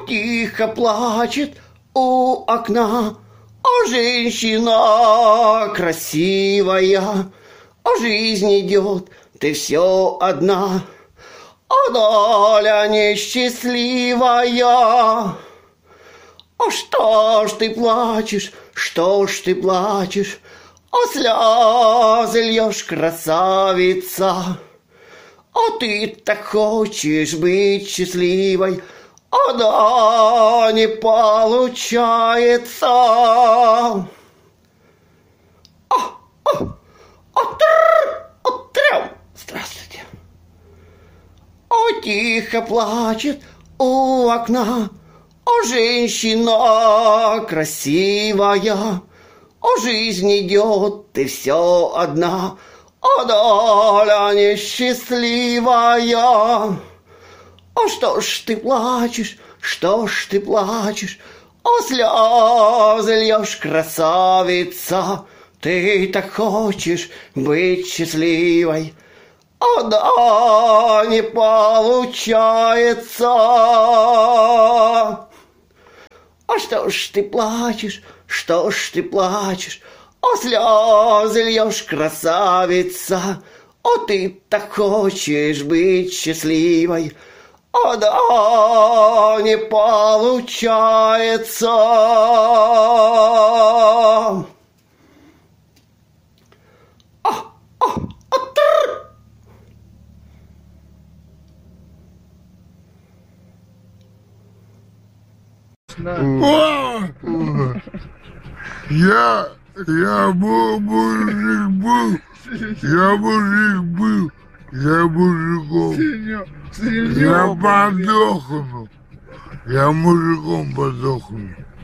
тихо плачет у окна, а женщина красивая, а жизнь идет, ты все одна, а доля несчастливая. А что ж ты плачешь, что ж ты плачешь, а слезы льешь, красавица? А ты так хочешь быть счастливой, а да не получается. Здравствуйте. Тихо плачет у окна, женщина красивая, жизнь идет, ты все одна, доля несчастливая. Что ж ты плачешь, что ж ты плачешь, слезы льешь, красавица? Ты так хочешь быть счастливой, да не получается. Что ж ты плачешь, что ж ты плачешь, слезы льешь, красавица? Ты так хочешь быть счастливой, да не получается. Я мужик был, я мужиком, я подохну, я мужиком подохну.